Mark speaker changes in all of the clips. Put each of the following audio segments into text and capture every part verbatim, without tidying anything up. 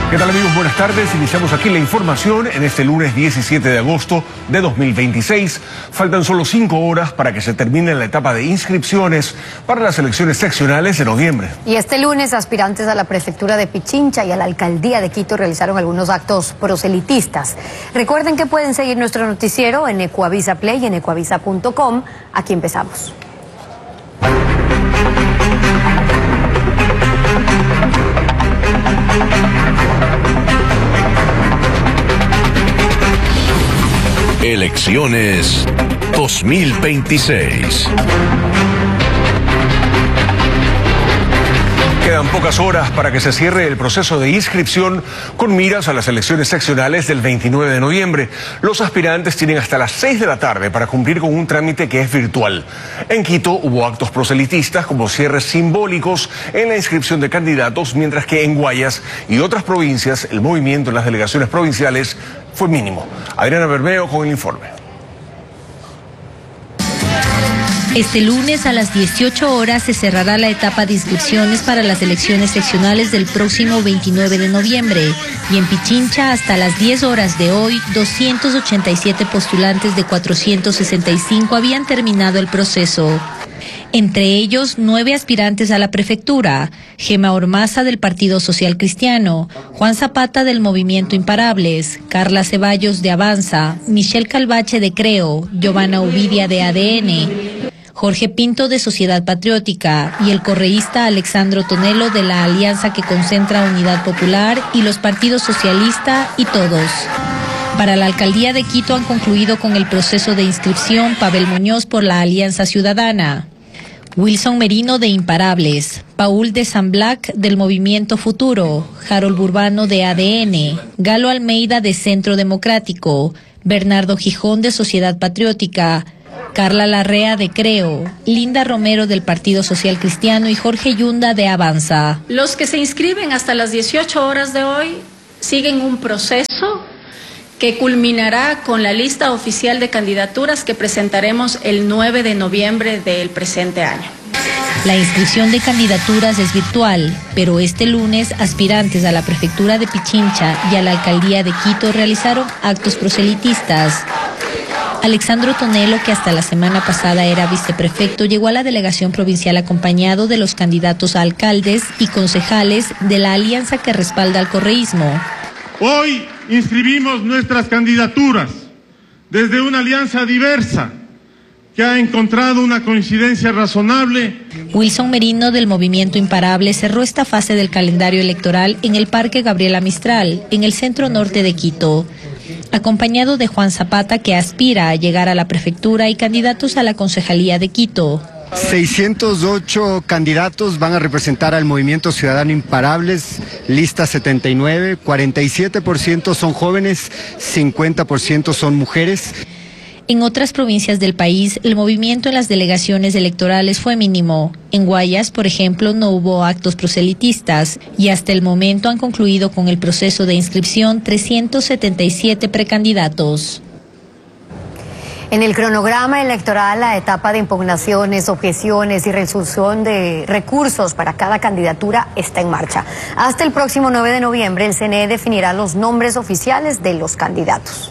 Speaker 1: ¿Qué tal, amigos? Buenas tardes. Iniciamos aquí la información en este lunes diecisiete de agosto de dos mil veintiséis. Faltan solo cinco horas para que se termine la etapa de inscripciones para las elecciones seccionales de noviembre.
Speaker 2: Y este lunes, aspirantes a la prefectura de Pichincha y a la alcaldía de Quito realizaron algunos actos proselitistas. Recuerden que pueden seguir nuestro noticiero en Ecuavisa Play y en ecuavisa punto com. Aquí empezamos.
Speaker 3: Elecciones dos mil veintiséis.
Speaker 1: Quedan pocas horas para que se cierre el proceso de inscripción con miras a las elecciones seccionales del veintinueve de noviembre. Los aspirantes tienen hasta las seis de la tarde para cumplir con un trámite que es virtual. En Quito hubo actos proselitistas como cierres simbólicos en la inscripción de candidatos, mientras que en Guayas y otras provincias el movimiento en las delegaciones provinciales fue mínimo. Adriana Bermeo con el informe.
Speaker 4: Este lunes a las dieciocho horas se cerrará la etapa de inscripciones para las elecciones seccionales del próximo veintinueve de noviembre. Y en Pichincha, hasta las diez horas de hoy, doscientos ochenta y siete postulantes de cuatrocientos sesenta y cinco habían terminado el proceso. Entre ellos, nueve aspirantes a la prefectura: Gema Ormaza del Partido Social Cristiano, Juan Zapata del Movimiento Imparables, Carla Ceballos de Avanza, Michelle Calvache de Creo, Giovanna Ovidia de A D N, Jorge Pinto de Sociedad Patriótica y el correísta Alexandro Tonelo de la alianza que concentra Unidad Popular y los partidos Socialista y Todos. Para la alcaldía de Quito han concluido con el proceso de inscripción Pavel Muñoz por la Alianza Ciudadana, Wilson Merino de Imparables, Paul de San Black del Movimiento Futuro, Harold Burbano de A D N, Galo Almeida de Centro Democrático, Bernardo Gijón de Sociedad Patriótica, Carla Larrea de Creo, Linda Romero del Partido Social Cristiano y Jorge Yunda de Avanza.
Speaker 5: Los que se inscriben hasta las dieciocho horas de hoy siguen un proceso que culminará con la lista oficial de candidaturas que presentaremos el nueve de noviembre del presente año.
Speaker 4: La inscripción de candidaturas es virtual, pero este lunes aspirantes a la prefectura de Pichincha y a la alcaldía de Quito realizaron actos proselitistas. Alexandro Tonelo, que hasta la semana pasada era viceprefecto, llegó a la delegación provincial acompañado de los candidatos a alcaldes y concejales de la alianza que respalda al correísmo.
Speaker 6: Hoy inscribimos nuestras candidaturas desde una alianza diversa que ha encontrado una coincidencia razonable.
Speaker 4: Wilson Merino del Movimiento Imparable cerró esta fase del calendario electoral en el Parque Gabriela Mistral, en el centro norte de Quito, acompañado de Juan Zapata, que aspira a llegar a la prefectura, y candidatos a la concejalía de Quito.
Speaker 7: seiscientos ocho candidatos van a representar al Movimiento Ciudadano Imparables, lista setenta y nueve, cuarenta y siete por ciento son jóvenes, cincuenta por ciento son mujeres.
Speaker 4: En otras provincias del país, el movimiento en las delegaciones electorales fue mínimo. En Guayas, por ejemplo, no hubo actos proselitistas y hasta el momento han concluido con el proceso de inscripción trescientos setenta y siete precandidatos.
Speaker 2: En el cronograma electoral, la etapa de impugnaciones, objeciones y resolución de recursos para cada candidatura está en marcha. Hasta el próximo nueve de noviembre, el C N E definirá los nombres oficiales de los candidatos.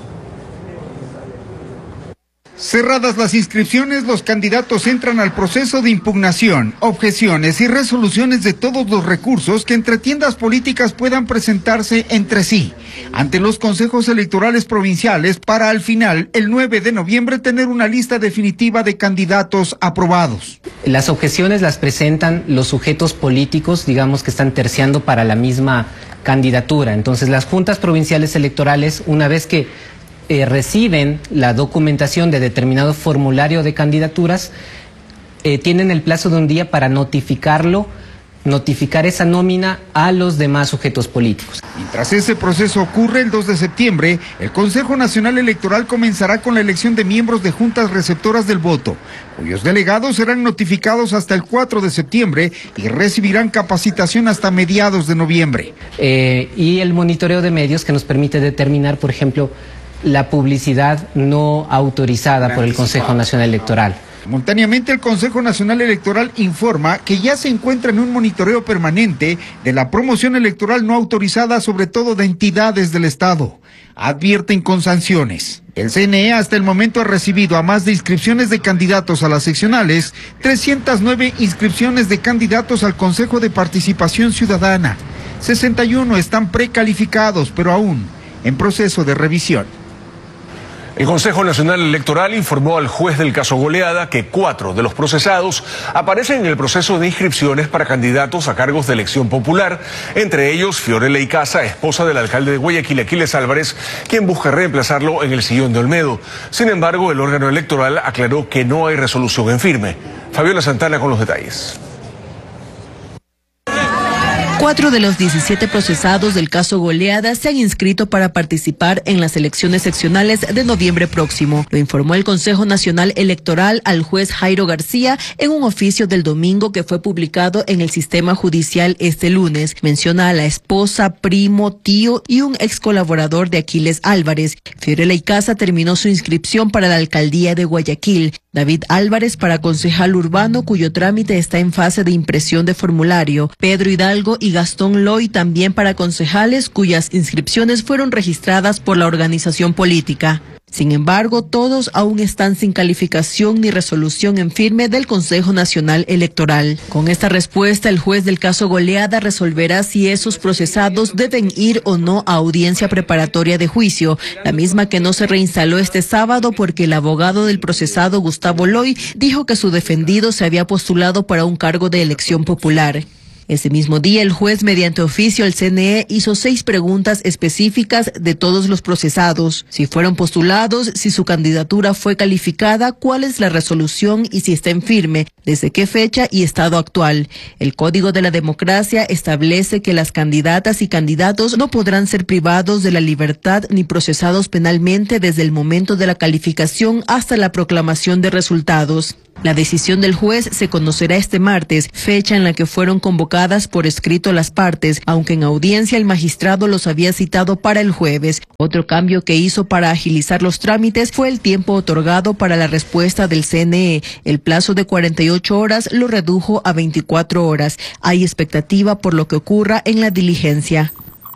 Speaker 8: Cerradas las inscripciones, los candidatos entran al proceso de impugnación, objeciones y resoluciones de todos los recursos que entre tiendas políticas puedan presentarse entre sí ante los consejos electorales provinciales para al final, el nueve de noviembre, tener una lista definitiva de candidatos aprobados.
Speaker 9: Las objeciones las presentan los sujetos políticos, digamos, que están terciando para la misma candidatura. Entonces, las juntas provinciales electorales, una vez que Eh, reciben la documentación de determinado formulario de candidaturas, eh, tienen el plazo de un día para notificarlo, notificar esa nómina a los demás sujetos políticos.
Speaker 8: Mientras ese proceso ocurre, el dos de septiembre, el Consejo Nacional Electoral comenzará con la elección de miembros de juntas receptoras del voto, cuyos delegados serán notificados hasta el cuatro de septiembre y recibirán capacitación hasta mediados de noviembre.
Speaker 9: Eh, y el monitoreo de medios, que nos permite determinar, por ejemplo, la publicidad no autorizada por el Consejo Nacional Electoral.
Speaker 8: Simultáneamente, el Consejo Nacional Electoral informa que ya se encuentra en un monitoreo permanente de la promoción electoral no autorizada, sobre todo de entidades del Estado. Advierten con sanciones. El C N E hasta el momento ha recibido, a más de inscripciones de candidatos a las seccionales, trescientas nueve inscripciones de candidatos al Consejo de Participación Ciudadana. sesenta y uno están precalificados, pero aún en proceso de revisión.
Speaker 1: El Consejo Nacional Electoral informó al juez del caso Goleada que cuatro de los procesados aparecen en el proceso de inscripciones para candidatos a cargos de elección popular, entre ellos Fiorella Icaza, esposa del alcalde de Guayaquil, Aquiles Álvarez, quien busca reemplazarlo en el sillón de Olmedo. Sin embargo, el órgano electoral aclaró que no hay resolución en firme. Fabiola Santana con los detalles.
Speaker 10: Cuatro de los diecisiete procesados del caso Goleada se han inscrito para participar en las elecciones seccionales de noviembre próximo. Lo informó el Consejo Nacional Electoral al juez Jairo García en un oficio del domingo que fue publicado en el sistema judicial este lunes. Menciona a la esposa, primo, tío y un ex colaborador de Aquiles Álvarez. Fiorella Icaza terminó su inscripción para la alcaldía de Guayaquil. David Álvarez para concejal urbano, cuyo trámite está en fase de impresión de formulario. Pedro Hidalgo y Gastón Loy también para concejales, cuyas inscripciones fueron registradas por la organización política. Sin embargo, todos aún están sin calificación ni resolución en firme del Consejo Nacional Electoral. Con esta respuesta, el juez del caso Goleada resolverá si esos procesados deben ir o no a audiencia preparatoria de juicio, la misma que no se reinstaló este sábado porque el abogado del procesado, Gustavo Loy, dijo que su defendido se había postulado para un cargo de elección popular. Ese mismo día, el juez, mediante oficio al C N E, hizo seis preguntas específicas de todos los procesados. Si fueron postulados, si su candidatura fue calificada, cuál es la resolución y si está en firme, desde qué fecha y estado actual. El Código de la Democracia establece que las candidatas y candidatos no podrán ser privados de la libertad ni procesados penalmente desde el momento de la calificación hasta la proclamación de resultados. La decisión del juez se conocerá este martes, fecha en la que fueron convocadas por escrito las partes, aunque en audiencia el magistrado los había citado para el jueves. Otro cambio que hizo para agilizar los trámites fue el tiempo otorgado para la respuesta del C N E. El plazo de cuarenta y ocho horas lo redujo a veinticuatro horas. Hay expectativa por lo que ocurra en la diligencia.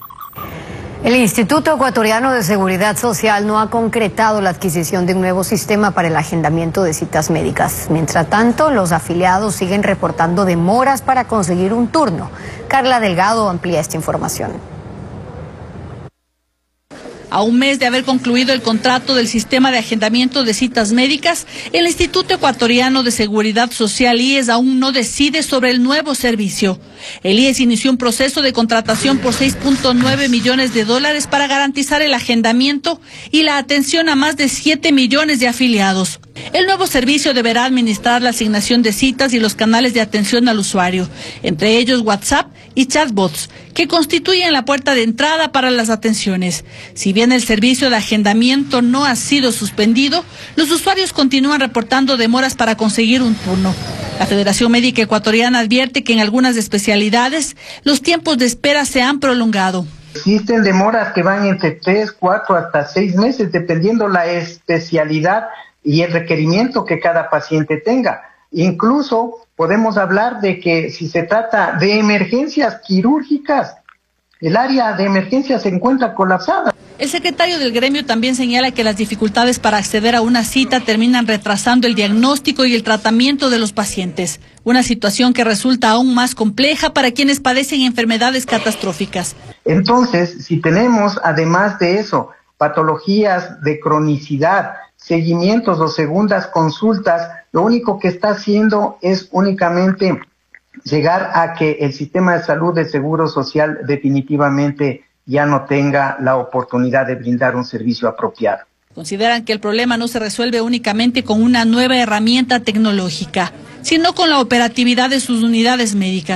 Speaker 2: El Instituto Ecuatoriano de Seguridad Social no ha concretado la adquisición de un nuevo sistema para el agendamiento de citas médicas. Mientras tanto, los afiliados siguen reportando demoras para conseguir un turno. Carla Delgado amplía esta información.
Speaker 11: A un mes de haber concluido el contrato del sistema de agendamiento de citas médicas, el Instituto Ecuatoriano de Seguridad Social, I E S, aún no decide sobre el nuevo servicio. El I E S inició un proceso de contratación por seis punto nueve millones de dólares para garantizar el agendamiento y la atención a más de siete millones de afiliados. El nuevo servicio deberá administrar la asignación de citas y los canales de atención al usuario, entre ellos WhatsApp y chatbots, que constituyen la puerta de entrada para las atenciones. Si bien el servicio de agendamiento no ha sido suspendido, los usuarios continúan reportando demoras para conseguir un turno. La Federación Médica Ecuatoriana advierte que en algunas especialidades los tiempos de espera se han prolongado.
Speaker 12: Existen demoras que van entre tres, cuatro hasta seis meses, dependiendo la especialidad y el requerimiento que cada paciente tenga. Incluso podemos hablar de que si se trata de emergencias quirúrgicas, el área de emergencias se encuentra colapsada.
Speaker 11: El secretario del gremio también señala que las dificultades para acceder a una cita terminan retrasando el diagnóstico y el tratamiento de los pacientes, una situación que resulta aún más compleja para quienes padecen enfermedades catastróficas.
Speaker 12: Entonces, si tenemos además de eso patologías de cronicidad, seguimientos o segundas consultas, lo único que está haciendo es únicamente llegar a que el sistema de salud de seguro social definitivamente ya no tenga la oportunidad de brindar un servicio apropiado.
Speaker 11: Consideran que el problema no se resuelve únicamente con una nueva herramienta tecnológica, sino con la operatividad de sus unidades médicas,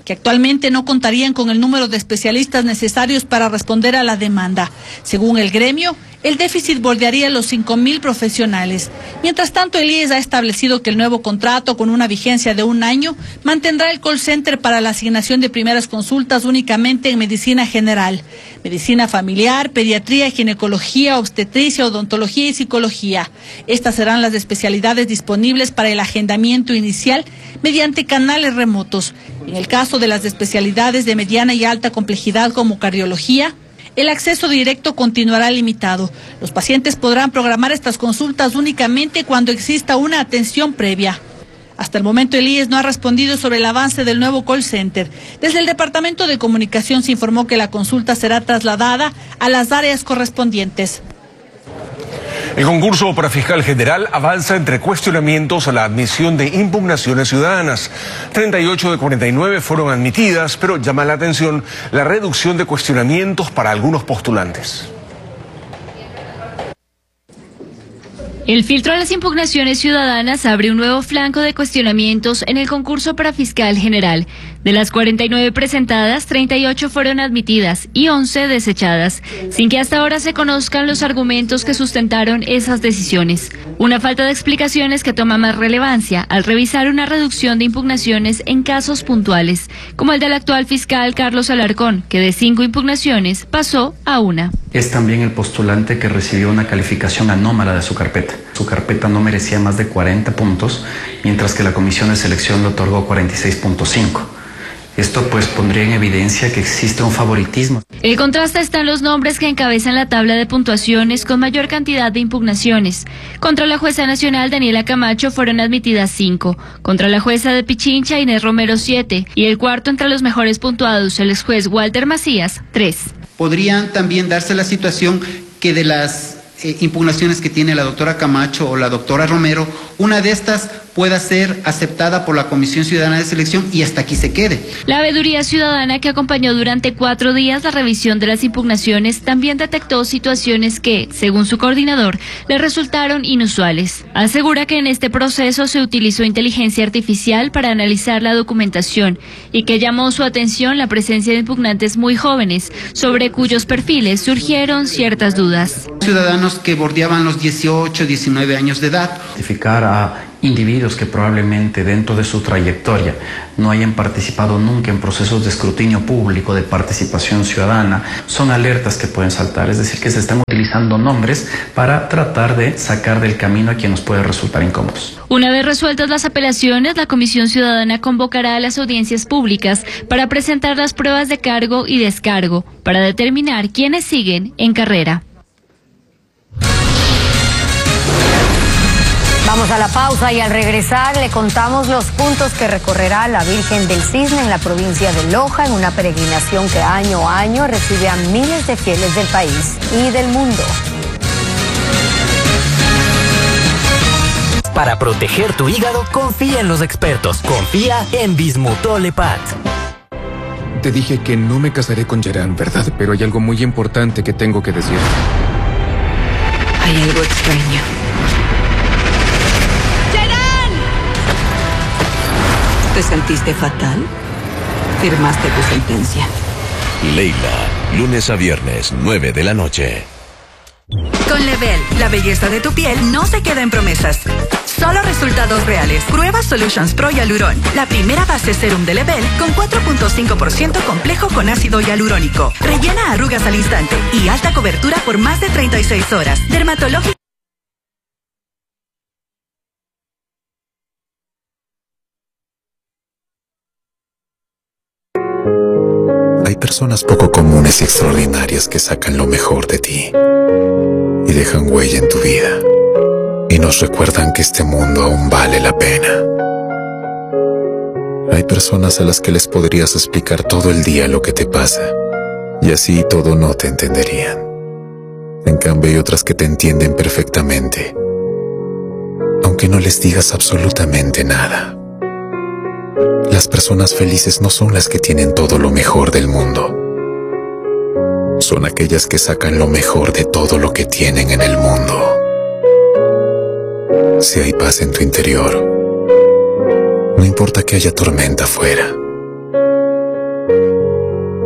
Speaker 11: que actualmente no contarían con el número de especialistas necesarios para responder a la demanda. Según el gremio, el déficit bordearía los cinco mil profesionales. Mientras tanto, el I E S ha establecido que el nuevo contrato, con una vigencia de un año, mantendrá el call center para la asignación de primeras consultas únicamente en medicina general, medicina familiar, pediatría, ginecología, obstetricia, odontología y psicología. Estas serán las especialidades disponibles para el agendamiento inicial mediante canales remotos. En el caso de las especialidades de mediana y alta complejidad como cardiología, el acceso directo continuará limitado. Los pacientes podrán programar estas consultas únicamente cuando exista una atención previa. Hasta el momento el I E S no ha respondido sobre el avance del nuevo call center. Desde el Departamento de Comunicación se informó que la consulta será trasladada a las áreas correspondientes.
Speaker 1: El concurso para fiscal general avanza entre cuestionamientos a la admisión de impugnaciones ciudadanas. treinta y ocho de cuarenta y nueve fueron admitidas, pero llama la atención la reducción de cuestionamientos para algunos postulantes.
Speaker 13: El filtro a las impugnaciones ciudadanas abre un nuevo flanco de cuestionamientos en el concurso para fiscal general. De las cuarenta y nueve presentadas, treinta y ocho fueron admitidas y once desechadas, sin que hasta ahora se conozcan los argumentos que sustentaron esas decisiones. Una falta de explicaciones que toma más relevancia al revisar una reducción de impugnaciones en casos puntuales, como el del actual fiscal Carlos Alarcón, que de cinco impugnaciones pasó a una.
Speaker 14: Es también el postulante que recibió una calificación anómala de su carpeta. Su carpeta no merecía más de cuarenta puntos, mientras que la comisión de selección le otorgó cuarenta y seis punto cinco. Esto pues pondría en evidencia que existe un favoritismo.
Speaker 13: El contraste está en los nombres que encabezan la tabla de puntuaciones con mayor cantidad de impugnaciones. Contra la jueza nacional Daniela Camacho fueron admitidas cinco, contra la jueza de Pichincha Inés Romero siete, y el cuarto entre los mejores puntuados, el exjuez Walter Macías, tres.
Speaker 15: Podría también darse la situación que de las eh, impugnaciones que tiene la doctora Camacho o la doctora Romero, una de estas pueda ser aceptada por la Comisión Ciudadana de Selección y hasta aquí se quede.
Speaker 13: La veeduría ciudadana, que acompañó durante cuatro días la revisión de las impugnaciones, también detectó situaciones que, según su coordinador, le resultaron inusuales. Asegura que en este proceso se utilizó inteligencia artificial para analizar la documentación y que llamó su atención la presencia de impugnantes muy jóvenes, sobre cuyos perfiles surgieron ciertas dudas.
Speaker 15: Ciudadanos que bordeaban los dieciocho, diecinueve años de edad.
Speaker 14: Identificar a individuos que probablemente dentro de su trayectoria no hayan participado nunca en procesos de escrutinio público, de participación ciudadana, son alertas que pueden saltar, es decir, que se están utilizando nombres para tratar de sacar del camino a quien nos puede resultar incómodos.
Speaker 13: Una vez resueltas las apelaciones, la Comisión Ciudadana convocará a las audiencias públicas para presentar las pruebas de cargo y descargo, para determinar quiénes siguen en carrera.
Speaker 2: Vamos a la pausa y al regresar le contamos los puntos que recorrerá la Virgen del Cisne en la provincia de Loja, en una peregrinación que año a año recibe a miles de fieles del país y del mundo.
Speaker 16: Para proteger tu hígado, confía en los expertos. Confía en Bismutolepat.
Speaker 17: Te dije que no me casaré con Gerán, ¿verdad? Pero hay algo muy importante que tengo que decir.
Speaker 18: Hay algo extraño. ¿Te sentiste fatal? Firmaste tu sentencia.
Speaker 3: Leila, lunes a viernes, nueve de la noche.
Speaker 19: Con Level, la belleza de tu piel no se queda en promesas. Solo resultados reales. Prueba Solutions Pro Hialurón, la primera base serum de Level con cuatro punto cinco por ciento complejo con ácido hialurónico. Rellena arrugas al instante y alta cobertura por más de treinta y seis horas. Dermatológico.
Speaker 20: Hay personas poco comunes y extraordinarias que sacan lo mejor de ti y dejan huella en tu vida y nos recuerdan que este mundo aún vale la pena. Hay personas a las que les podrías explicar todo el día lo que te pasa y así todo no te entenderían. En cambio hay otras que te entienden perfectamente, aunque no les digas absolutamente nada. Las personas felices no son las que tienen todo lo mejor del mundo. Son aquellas que sacan lo mejor de todo lo que tienen en el mundo. Si hay paz en tu interior, no importa que haya tormenta afuera,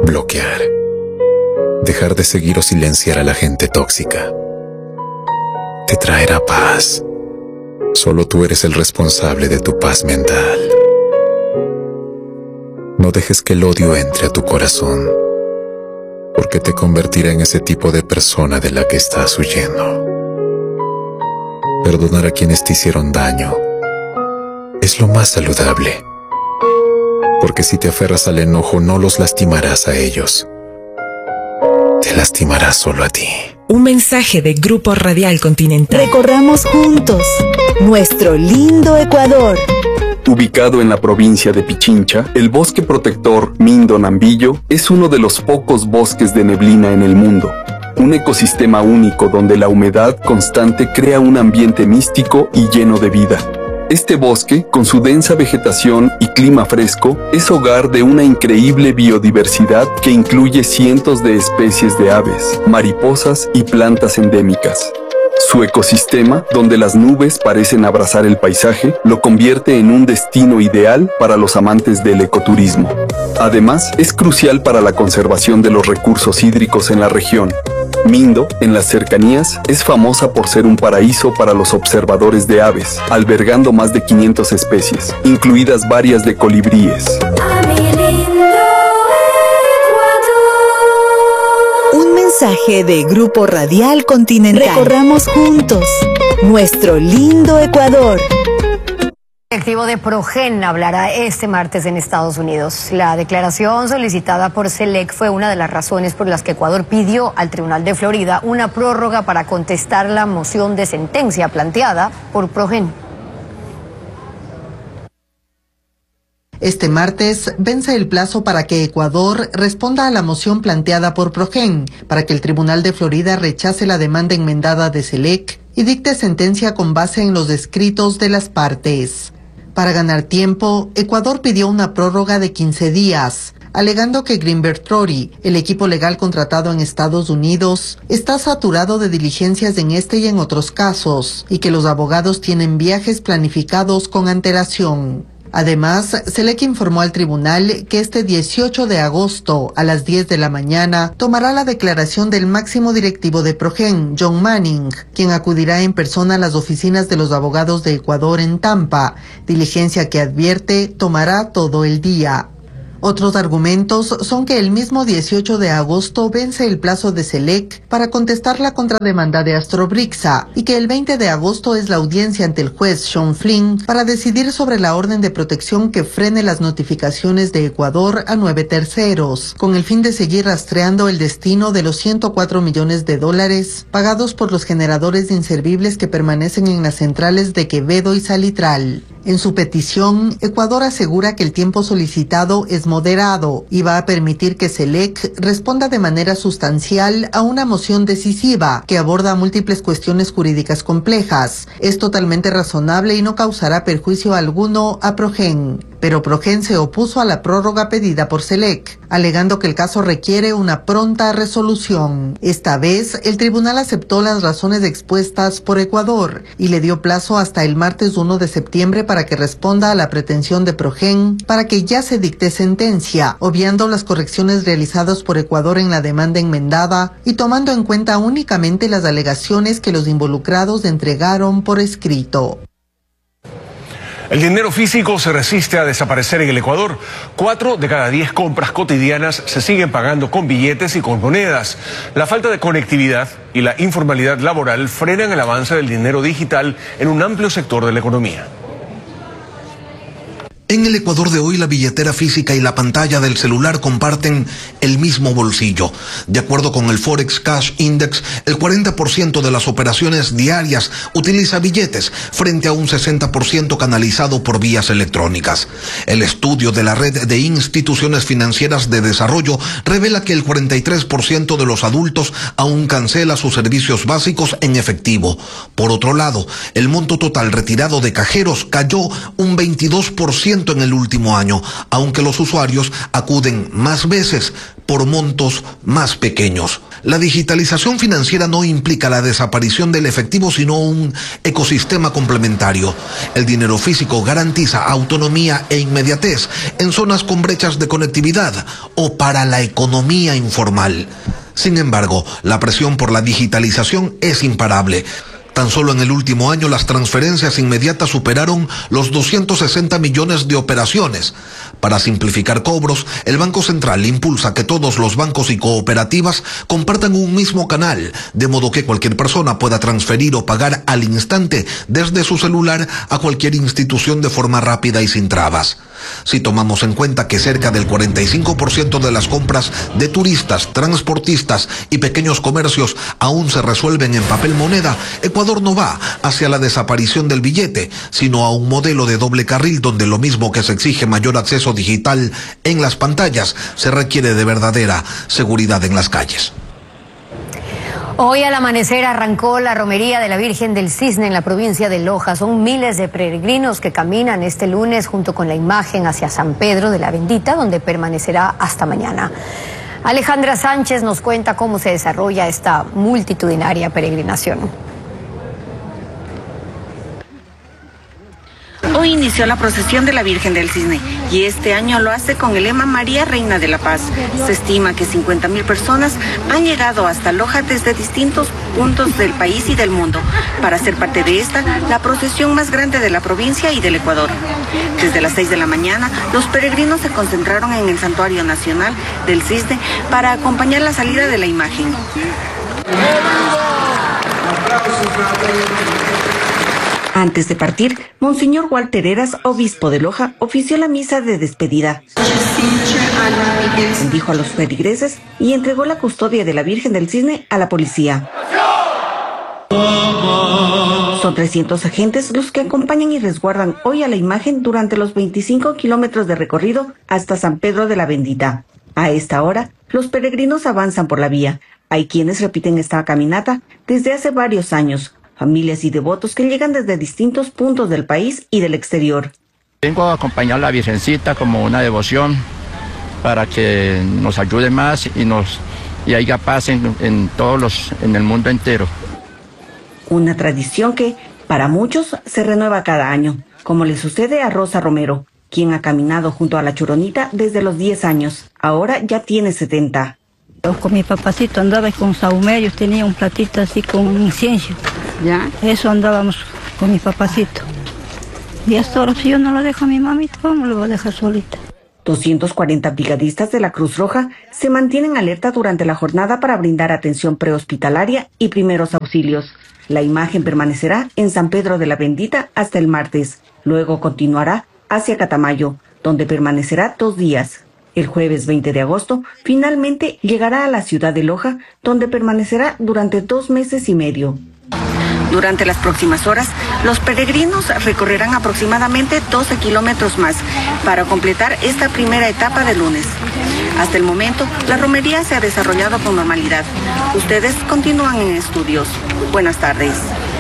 Speaker 20: bloquear, dejar de seguir o silenciar a la gente tóxica. Te traerá paz. Solo tú eres el responsable de tu paz mental. No dejes que el odio entre a tu corazón, porque te convertirá en ese tipo de persona de la que estás huyendo. Perdonar a quienes te hicieron daño es lo más saludable, porque si te aferras al enojo no los lastimarás a ellos, te lastimarás solo a ti.
Speaker 21: Un mensaje de Grupo Radial Continental.
Speaker 22: Recorramos juntos nuestro lindo Ecuador.
Speaker 23: Ubicado en la provincia de Pichincha, el bosque protector Mindo Nambillo es uno de los pocos bosques de neblina en el mundo. Un ecosistema único donde la humedad constante crea un ambiente místico y lleno de vida. Este bosque, con su densa vegetación y clima fresco, es hogar de una increíble biodiversidad que incluye cientos de especies de aves, mariposas y plantas endémicas. Su ecosistema, donde las nubes parecen abrazar el paisaje, lo convierte en un destino ideal para los amantes del ecoturismo. Además, es crucial para la conservación de los recursos hídricos en la región. Mindo, en las cercanías, es famosa por ser un paraíso para los observadores de aves, albergando más de quinientas especies, incluidas varias de colibríes.
Speaker 22: Un mensaje de Grupo Radial Continental. Recorramos juntos nuestro lindo Ecuador.
Speaker 2: El directivo de Progen hablará este martes en Estados Unidos. La declaración solicitada por SELEC fue una de las razones por las que Ecuador pidió al Tribunal de Florida una prórroga para contestar la moción de sentencia planteada por Progen.
Speaker 24: Este martes vence el plazo para que Ecuador responda a la moción planteada por Progen para que el Tribunal de Florida rechace la demanda enmendada de SELEC y dicte sentencia con base en los escritos de las partes. Para ganar tiempo, Ecuador pidió una prórroga de quince días, alegando que Greenberg Traurig, el equipo legal contratado en Estados Unidos, está saturado de diligencias en este y en otros casos, y que los abogados tienen viajes planificados con antelación. Además, SELEC informó al tribunal que este dieciocho de agosto a las diez de la mañana tomará la declaración del máximo directivo de Progen, John Manning, quien acudirá en persona a las oficinas de los abogados de Ecuador en Tampa, diligencia que advierte tomará todo el día. Otros argumentos son que el mismo dieciocho de agosto vence el plazo de SELEC para contestar la contrademanda de Astrobrixa y que el veinte de agosto es la audiencia ante el juez Sean Flynn para decidir sobre la orden de protección que frene las notificaciones de Ecuador a nueve terceros, con el fin de seguir rastreando el destino de los ciento cuatro millones de dólares pagados por los generadores de inservibles que permanecen en las centrales de Quevedo y Salitral. En su petición, Ecuador asegura que el tiempo solicitado es moderado y va a permitir que SELEC responda de manera sustancial a una moción decisiva que aborda múltiples cuestiones jurídicas complejas. Es totalmente razonable y no causará perjuicio alguno a Progen. Pero Progen se opuso a la prórroga pedida por SELEC, alegando que el caso requiere una pronta resolución. Esta vez, el tribunal aceptó las razones expuestas por Ecuador y le dio plazo hasta el martes uno de septiembre para que responda a la pretensión de Progen para que ya se dicte sentencia, obviando las correcciones realizadas por Ecuador en la demanda enmendada y tomando en cuenta únicamente las alegaciones que los involucrados entregaron por escrito.
Speaker 1: El dinero físico se resiste a desaparecer en el Ecuador. Cuatro de cada diez compras cotidianas se siguen pagando con billetes y con monedas. La falta de conectividad y la informalidad laboral frenan el avance del dinero digital en un amplio sector de la economía.
Speaker 25: En el Ecuador de hoy, la billetera física y la pantalla del celular comparten el mismo bolsillo. De acuerdo con el Forex Cash Index, el cuarenta por ciento de las operaciones diarias utiliza billetes, frente a un sesenta por ciento canalizado por vías electrónicas. El estudio de la Red de Instituciones Financieras de Desarrollo revela que el cuarenta y tres por ciento de los adultos aún cancela sus servicios básicos en efectivo. Por otro lado, el monto total retirado de cajeros cayó un veintidós por ciento en el último año, aunque los usuarios acuden más veces, por montos más pequeños. La digitalización financiera no implica la desaparición del efectivo, sino un ecosistema complementario. El dinero físico garantiza autonomía e inmediatez en zonas con brechas de conectividad o para la economía informal. Sin embargo, la presión por la digitalización es imparable. Tan solo en el último año las transferencias inmediatas superaron los doscientos sesenta millones de operaciones. Para simplificar cobros, el Banco Central impulsa que todos los bancos y cooperativas compartan un mismo canal, de modo que cualquier persona pueda transferir o pagar al instante desde su celular a cualquier institución de forma rápida y sin trabas. Si tomamos en cuenta que cerca del cuarenta y cinco por ciento de las compras de turistas, transportistas y pequeños comercios aún se resuelven en papel moneda, Ecuador no va hacia la desaparición del billete, sino a un modelo de doble carril donde lo mismo que se exige mayor acceso digital en las pantallas, se requiere de verdadera seguridad en las calles.
Speaker 2: Hoy al amanecer arrancó la romería de la Virgen del Cisne en la provincia de Loja. Son miles de peregrinos que caminan este lunes junto con la imagen hacia San Pedro de la Bendita, donde permanecerá hasta mañana. Alejandra Sánchez nos cuenta cómo se desarrolla esta multitudinaria peregrinación.
Speaker 4: Hoy inició la procesión de la Virgen del Cisne y este año lo hace con el lema María Reina de la Paz. Se estima que cincuenta mil personas han llegado hasta Loja desde distintos puntos del país y del mundo para ser parte de esta, la procesión más grande de la provincia y del Ecuador. Desde las seis de la mañana, los peregrinos se concentraron en el Santuario Nacional del Cisne para acompañar la salida de la imagen. Antes de partir, Monseñor Walter Heras, obispo de Loja, ofició la misa de despedida. Bendijo a los feligreses y entregó la custodia de la Virgen del Cisne a la policía. Son trescientos agentes los que acompañan y resguardan hoy a la imagen durante los veinticinco kilómetros de recorrido hasta San Pedro de la Bendita. A esta hora, los peregrinos avanzan por la vía. Hay quienes repiten esta caminata desde hace varios años. Familias y devotos que llegan desde distintos puntos del país y del exterior.
Speaker 5: Vengo a acompañar a la Virgencita como una devoción para que nos ayude más y nos y haya paz en, en todos los en el mundo entero.
Speaker 4: Una tradición que para muchos se renueva cada año, como le sucede a Rosa Romero, quien ha caminado junto a la Churonita desde los diez años. Ahora ya tiene setenta.
Speaker 6: Con mi papacito andaba con saumerios, tenía un platito así con incienso. ¿Ya? Eso andábamos con mi papacito. Y hasta ahora si yo no lo dejo a mi mamita, ¿cómo lo voy a dejar solita?
Speaker 4: doscientos cuarenta brigadistas de la Cruz Roja se mantienen alerta durante la jornada para brindar atención prehospitalaria y primeros auxilios. La imagen permanecerá en San Pedro de la Bendita hasta el martes. Luego continuará hacia Catamayo, donde permanecerá dos días. El jueves veinte de agosto, finalmente llegará a la ciudad de Loja, donde permanecerá durante dos meses y medio. Durante las próximas horas, los peregrinos recorrerán aproximadamente doce kilómetros más para completar esta primera etapa del lunes. Hasta el momento, la romería se ha desarrollado con normalidad. Ustedes continúan en estudios. Buenas tardes.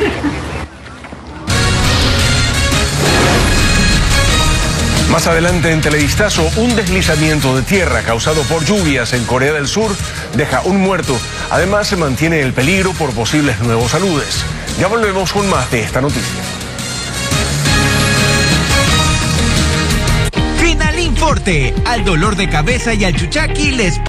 Speaker 1: Más adelante en Televistazo, un deslizamiento de tierra causado por lluvias en Corea del Sur deja un muerto. Además, se mantiene el peligro por posibles nuevos aludes. Ya volvemos con más de esta noticia.
Speaker 7: Finalin Forte, al dolor de cabeza y al chuchaqui les...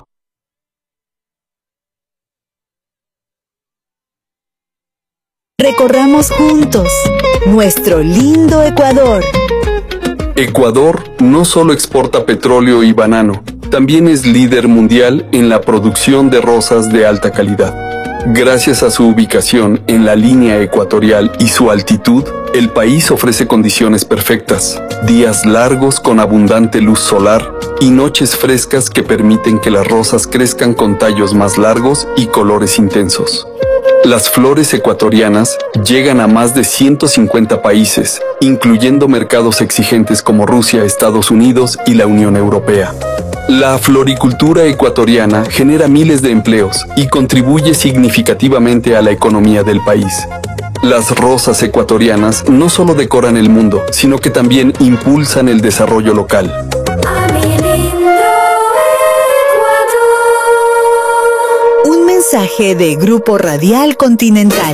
Speaker 22: Recorramos juntos nuestro lindo Ecuador.
Speaker 23: Ecuador no solo exporta petróleo y banano, también es líder mundial en la producción de rosas de alta calidad. Gracias a su ubicación en la línea ecuatorial y su altitud, el país ofrece condiciones perfectas, días largos con abundante luz solar y noches frescas que permiten que las rosas crezcan con tallos más largos y colores intensos. Las flores ecuatorianas llegan a más de ciento cincuenta países, incluyendo mercados exigentes como Rusia, Estados Unidos y la Unión Europea. La floricultura ecuatoriana genera miles de empleos y contribuye significativamente a la economía del país. Las rosas ecuatorianas no solo decoran el mundo, sino que también impulsan el desarrollo local.
Speaker 22: mensaje de Grupo Radial Continental.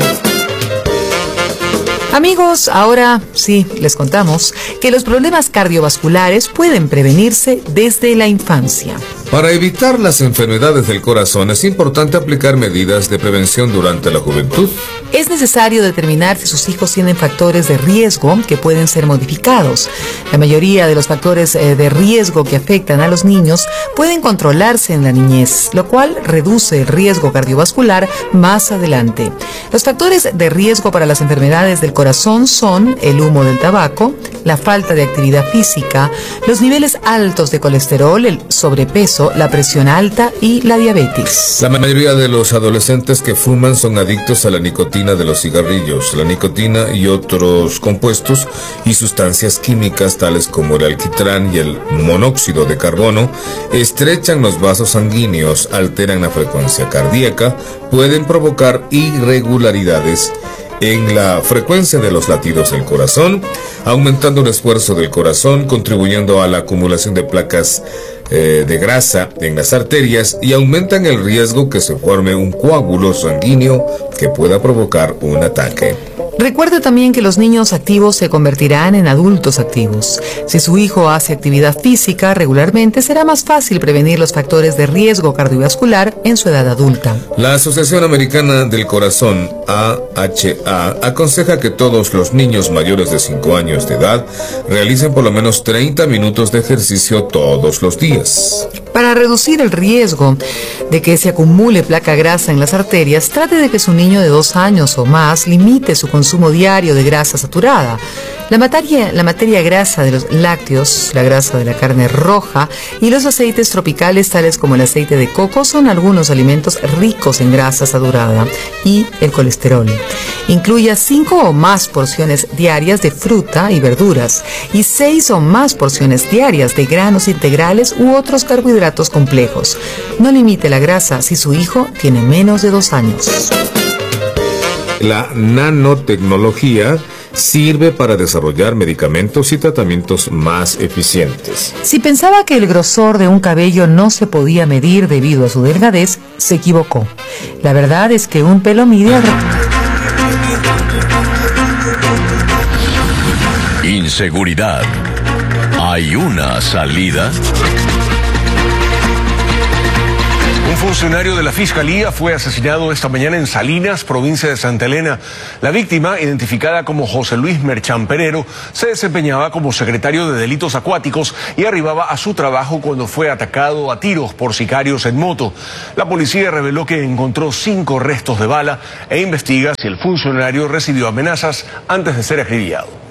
Speaker 21: Amigos, ahora sí, les contamos que los problemas cardiovasculares pueden prevenirse desde la infancia.
Speaker 8: Para evitar las enfermedades del corazón es importante aplicar medidas de prevención durante la juventud.
Speaker 21: Es necesario determinar si sus hijos tienen factores de riesgo que pueden ser modificados. La mayoría de los factores de riesgo que afectan a los niños pueden controlarse en la niñez, lo cual reduce el riesgo cardiovascular más adelante. Los factores de riesgo para las enfermedades del corazón son el humo del tabaco, la falta de actividad física, los niveles altos de colesterol, el sobrepeso, la presión alta y la diabetes.
Speaker 8: La mayoría de los adolescentes que fuman son adictos a la nicotina de los cigarrillos. La nicotina y otros compuestos y sustancias químicas tales como el alquitrán y el monóxido de carbono estrechan los vasos sanguíneos, alteran la frecuencia cardíaca, pueden provocar irregularidades en la frecuencia de los latidos del corazón, aumentando el esfuerzo del corazón, contribuyendo a la acumulación de placas eh, de grasa en las arterias y aumentan el riesgo que se forme un coágulo sanguíneo que pueda provocar un ataque.
Speaker 21: Recuerde también que los niños activos se convertirán en adultos activos. Si su hijo hace actividad física regularmente, será más fácil prevenir los factores de riesgo cardiovascular en su edad adulta.
Speaker 8: La Asociación Americana del Corazón, A H A, aconseja que todos los niños mayores de cinco años de edad realicen por lo menos treinta minutos de ejercicio todos los días.
Speaker 21: Para reducir el riesgo de que se acumule placa grasa en las arterias, trate de que su niño de dos años o más limite su consumo diario de grasa saturada. La materia, la materia grasa de los lácteos, la grasa de la carne roja y los aceites tropicales tales como el aceite de coco son algunos alimentos ricos en grasa saturada y el colesterol. Incluya cinco o más porciones diarias de fruta y verduras y seis o más porciones diarias de granos integrales u otros carbohidratos complejos. No limite la grasa si su hijo tiene menos de dos años.
Speaker 8: La nanotecnología sirve para desarrollar medicamentos y tratamientos más eficientes.
Speaker 21: Si pensaba que el grosor de un cabello no se podía medir debido a su delgadez, se equivocó. La verdad es que un pelo mide...
Speaker 3: Inseguridad. ¿Hay una salida?
Speaker 1: Un funcionario de la Fiscalía fue asesinado esta mañana en Salinas, provincia de Santa Elena. La víctima, identificada como José Luis Merchán Perero, se desempeñaba como secretario de Delitos Acuáticos y arribaba a su trabajo cuando fue atacado a tiros por sicarios en moto. La policía reveló que encontró cinco restos de bala e investiga si el funcionario recibió amenazas antes de ser acribillado.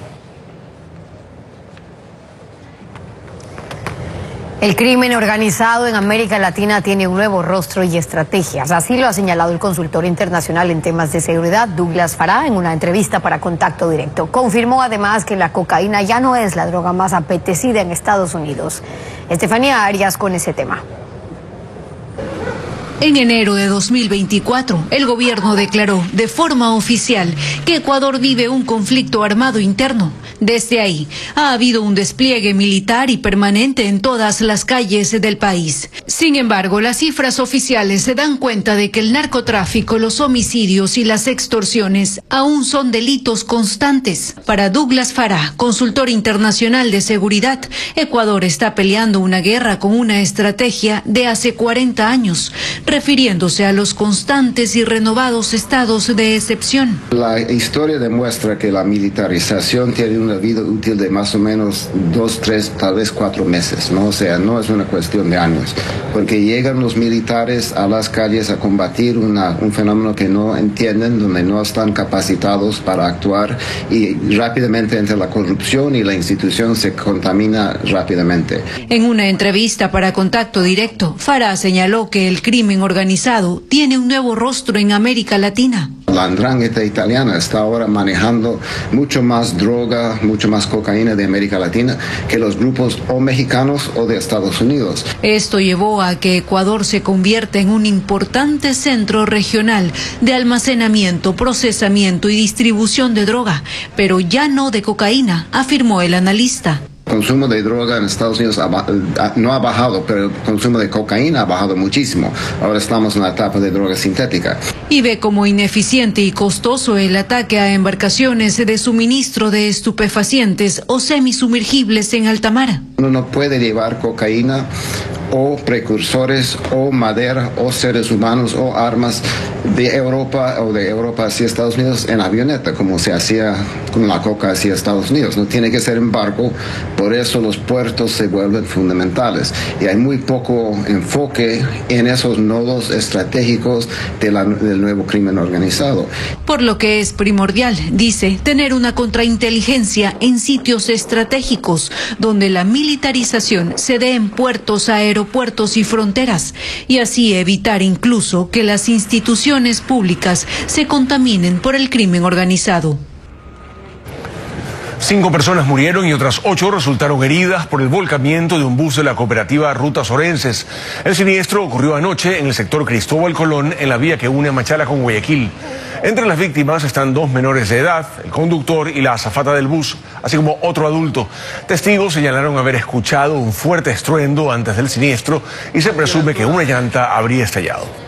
Speaker 2: El crimen organizado en América Latina tiene un nuevo rostro y estrategias. Así lo ha señalado el consultor internacional en temas de seguridad, Douglas Farah, en una entrevista para Contacto Directo. Confirmó además que la cocaína ya no es la droga más apetecida en Estados Unidos. Estefanía Arias con ese tema.
Speaker 9: En enero de dos mil veinticuatro, el gobierno declaró de forma oficial que Ecuador vive un conflicto armado interno. Desde ahí, ha habido un despliegue militar y permanente en todas las calles del país. Sin embargo, las cifras oficiales se dan cuenta de que el narcotráfico, los homicidios y las extorsiones aún son delitos constantes. Para Douglas Farah, consultor internacional de seguridad, Ecuador está peleando una guerra con una estrategia de hace cuarenta años, refiriéndose a los constantes y renovados estados de excepción.
Speaker 10: La historia demuestra que la militarización tiene una vida útil de más o menos dos, tres, tal vez cuatro meses, ¿no? O sea, no es una cuestión de años, porque llegan los militares a las calles a combatir una, un fenómeno que no entienden, donde no están capacitados para actuar y rápidamente entra la corrupción y la institución se contamina rápidamente.
Speaker 9: En una entrevista para Contacto Directo, Farah señaló que el crimen organizado tiene un nuevo rostro en América Latina.
Speaker 10: La andrangheta italiana está ahora manejando mucho más droga, mucho más cocaína de América Latina que los grupos o mexicanos o de Estados Unidos.
Speaker 9: Esto llevó a que Ecuador se convierta en un importante centro regional de almacenamiento, procesamiento y distribución de droga, pero ya no de cocaína, afirmó el analista.
Speaker 10: El consumo de droga en Estados Unidos ha, no ha bajado, pero el consumo de cocaína ha bajado muchísimo. Ahora estamos en la etapa de droga sintética.
Speaker 9: Y ve como ineficiente y costoso el ataque a embarcaciones de suministro de estupefacientes o semisumergibles en alta mar.
Speaker 10: Uno no puede llevar cocaína o precursores o madera o seres humanos o armas de Europa o de Europa hacia Estados Unidos en avioneta, como se hacía con la coca hacia Estados Unidos. No tiene que ser en barco, por eso los puertos se vuelven fundamentales. Y hay muy poco enfoque en esos nodos estratégicos de la, del nuevo crimen organizado.
Speaker 9: Por lo que es primordial, dice, tener una contrainteligencia en sitios estratégicos, donde la militarización se dé en puertos, aeropuertos y fronteras, y así evitar incluso que las instituciones públicas se contaminen por el crimen organizado.
Speaker 1: Cinco personas murieron y otras ocho resultaron heridas por el volcamiento de un bus de la cooperativa Rutas Orenses. El siniestro ocurrió anoche en el sector Cristóbal Colón, en la vía que une a Machala con Guayaquil. Entre las víctimas están dos menores de edad, el conductor y la azafata del bus, así como otro adulto. Testigos señalaron haber escuchado un fuerte estruendo antes del siniestro y se presume que una llanta habría estallado.